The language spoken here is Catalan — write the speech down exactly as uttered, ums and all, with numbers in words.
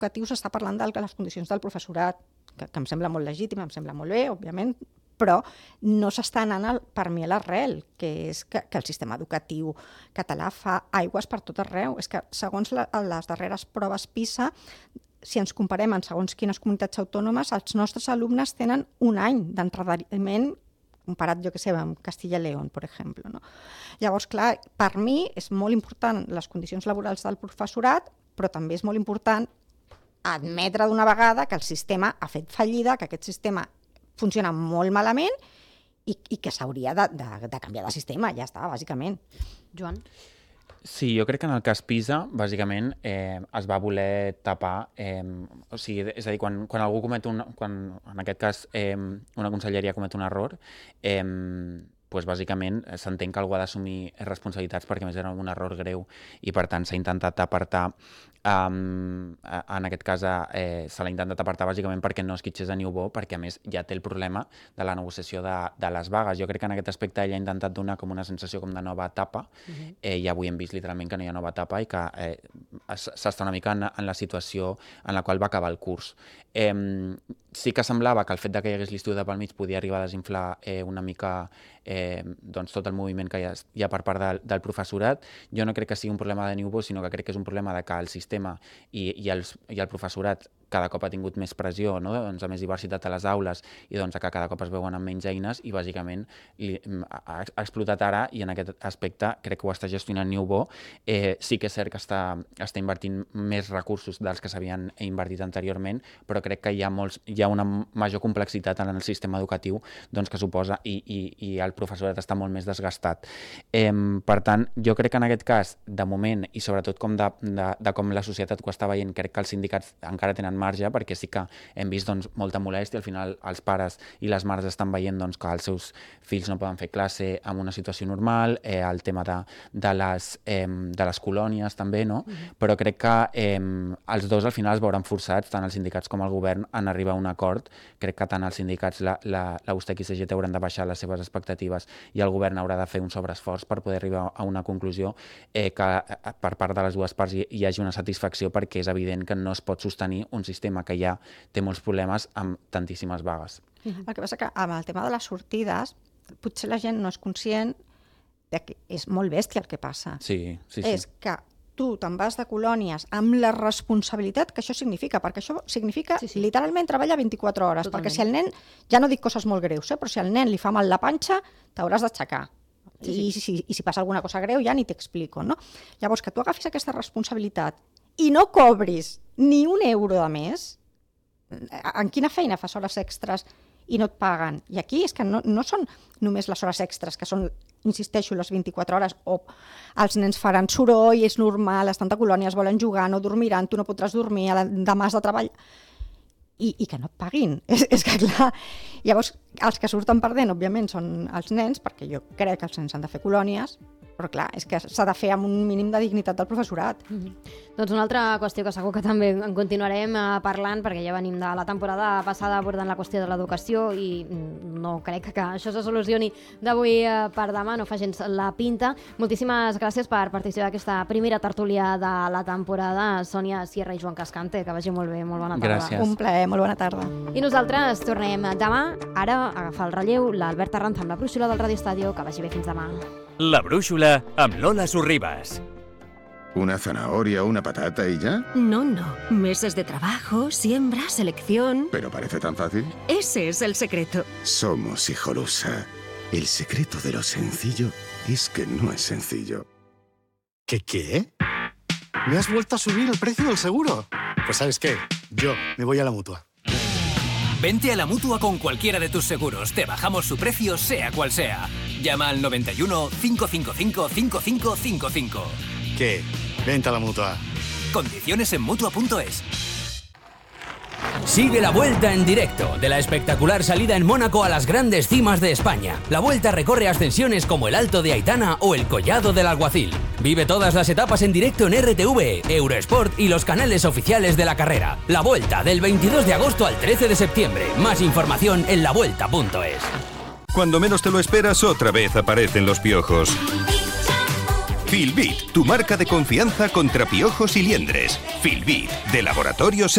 educatiu s'està parlant de les condicions del professorat, que, que em sembla molt legítim, em sembla molt bé, òbviament, però no s'està anant al, per mi a l'arrel, que és que, que el sistema educatiu català fa aigües per tot arreu. És que segons la, les darreres proves PISA, si ens comparem en segons quines comunitats autònomes, els nostres alumnes tenen un any d'endarreriment comparat, jo que sé, amb Castilla y León, per exemple. No? Llavors, clar, per mi és molt important les condicions laborals del professorat, però també és molt important admetre d'una vegada que el sistema ha fet fallida, que aquest sistema funciona molt malament i, i que s'hauria de, de, de canviar de sistema, ja està, bàsicament. Joan? Sí, jo crec que en el cas PISA, bàsicament, eh, es va voler tapar, eh, o sigui, és a dir, quan, quan algú comet un, quan en aquest cas eh, una conselleria comet un error, eh, doncs bàsicament s'entén que algú ha d'assumir responsabilitats perquè a més era un error greu i per tant s'ha intentat apartar, um, en aquest cas eh, se l'ha intentat apartar bàsicament perquè no es quitxés a Niubó, perquè a més ja té el problema de la negociació de, de les vagues. Jo crec que en aquest aspecte ell ha intentat donar com una sensació com de nova etapa, uh-huh. eh, i avui hem vist literalment que no hi ha nova etapa i que eh, s'està una mica en, en la situació en la qual va acabar el curs. Eh, sí que semblava que el fet de que hi hagués l'estiu de pel mig podia arribar a desinflar eh, una mica eh, doncs tot el moviment que hi ha, hi ha per part del, del professorat. Jo no crec que sigui un problema de Niubó, sinó que crec que és un problema de que el sistema i, i, els, i el professorat cada cop ha tingut més pressió, no? Doncs, a més diversitat a les aules i doncs, que cada cop es veuen amb menys eines i bàsicament li, ha, ha explotat ara i en aquest aspecte crec que ho està gestionant Niubó. Eh, sí que és cert que està, està invertint més recursos dels que s'havien invertit anteriorment, però crec que hi ha, molts, hi ha una major complexitat en el sistema educatiu doncs, que suposa i, i, i el professorat està molt més desgastat. Eh, per tant, jo crec que en aquest cas, de moment, i sobretot com de, de, de com la societat ho està veient, crec que els sindicats encara tenen marge, perquè sí que hem vist doncs, molta molèstia. Al final els pares i les mares estan veient doncs, que els seus fills no poden fer classe en una situació normal, eh, el tema de, de, les, eh, de les colònies també, no? Uh-huh. Però crec que eh, els dos al final es veuran forçats, tant els sindicats com el govern, en arribar a un acord. Crec que tant els sindicats, la, la, la U S T E C i C G T hauran de baixar les seves expectatives i el govern haurà de fer un sobreesforç per poder arribar a una conclusió eh, que per part de les dues parts hi, hi hagi una satisfacció, perquè és evident que no es pot sostenir un sistema que ja té molts problemes amb tantíssimes vagues. El que passa que amb el tema de les sortides, potser la gent no és conscient de que és molt bèstia el que passa. Sí, sí, sí. És que tu te'n vas de colònies amb la responsabilitat que això significa, perquè això significa sí, sí. literalment treballar vint-i-quatre hores, totalment. Perquè si el nen, ja no dic coses molt greus, eh, però si el nen li fa mal la panxa, t'hauràs d'aixecar. Sí, sí. I, si, I si passa alguna cosa greu ja ni t'explico, no? Llavors, que tu agafis aquesta responsabilitat i no cobris ni un euro de més, en quina feina fas hores extres i no et paguen? I aquí és que no, no són només les hores extres, que són, insisteixo, les vint-i-quatre hores, o els nens faran soroll, és normal, estan de colònia, es volen jugar, no dormiran, tu no podràs dormir, demà has de treballar, i, i que no et paguin. És, és que, clar, llavors, els que surten perdent, òbviament, són els nens, perquè jo crec que els nens han de fer colònies, però clar, és que s'ha de fer amb un mínim de dignitat del professorat. Mm-hmm. Doncs una altra qüestió que segur que també en continuarem eh, parlant, perquè ja venim de la temporada passada abordant la qüestió de l'educació i no crec que això se solucioni d'avui eh, per demà, no fa gens la pinta. Moltíssimes gràcies per participar d'aquesta primera tertúlia de la temporada. Sònia Sierra i Joan Cascante, que vagi molt bé, molt bona tarda. Gràcies. Un plaer, molt bona tarda. I nosaltres tornem demà, ara a agafar el relleu, l'Albert Arranz amb la brúixola del Radio Estadio, que vagi bé fins demà. La brúixola amb Lola Sorribas. ¿Una zanahoria o una patata y ya? No, no. Meses de trabajo, siembra, selección... ¿Pero parece tan fácil? Ese es el secreto. Somos Hijolusa. El secreto de lo sencillo es que no es sencillo. ¿Qué qué? ¿Me has vuelto a subir el precio del seguro? Pues ¿sabes qué? Yo me voy a la Mutua. Vente a la Mutua con cualquiera de tus seguros. Te bajamos su precio, sea cual sea. Llama al noventa y uno, cinco cinco cinco, cinco cinco cinco cinco. ¿Qué? Vente a la Mutua. Condiciones en Mutua punto es. Sigue la Vuelta en directo, de la espectacular salida en Mónaco a las grandes cimas de España. La Vuelta recorre ascensiones como el Alto de Aitana o el Collado del Alguacil. Vive todas las etapas en directo en R T V, Eurosport y los canales oficiales de la carrera. La Vuelta, del veintidós de agosto al trece de septiembre. Más información en la vuelta punto es. Cuando menos te lo esperas, otra vez aparecen los piojos. Filbit, tu marca de confianza contra piojos y liendres. Filbit, de Laboratorios